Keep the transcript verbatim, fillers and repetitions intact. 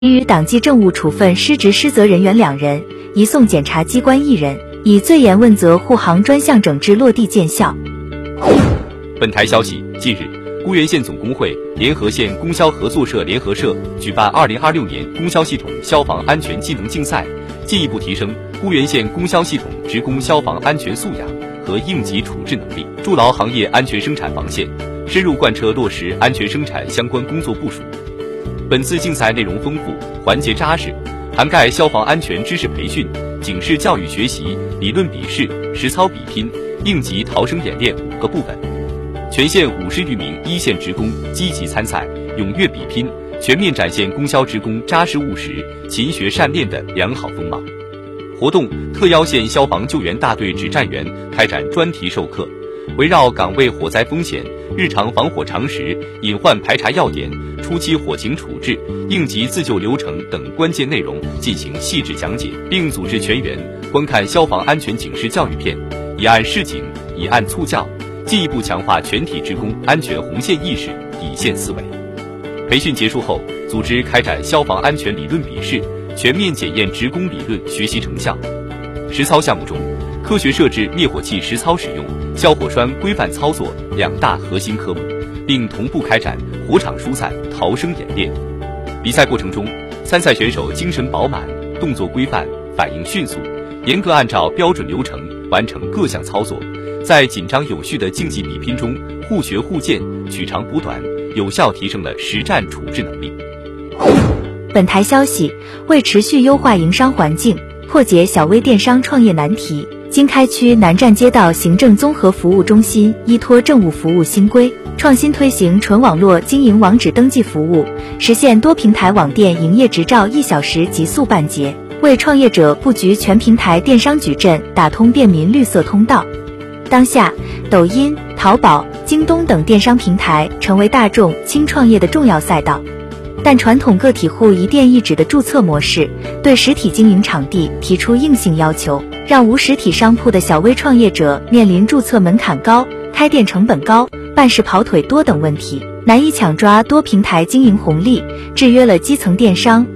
于党纪政务处分失职失责人员两人，移送检察机关一人，以最严问责护航专项整治落地见效。 本台消息，近日，沽源县总工会联合县供销合作社联合社举办二零二六年供销系统消防安全技能竞赛，进一步提升沽源县供销系统职工消防安全素养和应急处置能力，筑牢行业安全生产防线，深入贯彻落实安全生产相关工作部署。本次竞赛内容丰富，环节扎实，涵盖消防安全知识培训、警示教育学习、理论笔试、实操比拼、应急逃生演练五个部分。全县五十余名一线职工积极参赛，踊跃比拼，全面展现供销职工扎实务实、勤学善练的良好风貌。活动特邀县消防救援大队指战员开展专题授课，围绕岗位火灾风险、日常防火常识、隐患排查要点、初期火情处置、应急自救流程等关键内容进行细致讲解，并组织全员观看消防安全警示教育片，以案示警，以案促教，进一步强化全体职工安全红线意识、底线思维。培训结束后，组织开展消防安全理论笔试，全面检验职工理论学习成效。实操项目中，科学设置灭火器实操使用、消火栓规范操作两大核心科目，并同步开展火场疏散、逃生演练。比赛过程中，参赛选手精神饱满，动作规范，反应迅速，严格按照标准流程完成各项操作，在紧张有序的竞技比拼中互学互鉴，取长补短，有效提升了实战处置能力。 本台消息，为持续优化营商环境，破解小微电商创业难题，经开区南站街道行政综合服务中心依托政务服务新规，创新推行纯网络经营网址登记服务，实现多平台网店营业执照一小时极速办结，为创业者布局全平台电商矩阵打通便民绿色通道。当下，抖音、淘宝、京东等电商平台成为大众轻创业的重要赛道。但传统个体户一店一址的注册模式对实体经营场地提出硬性要求，让无实体商铺的小微创业者面临注册门槛高、开店成本高、办事跑腿多等问题，难以抢抓多平台经营红利，制约了基层电商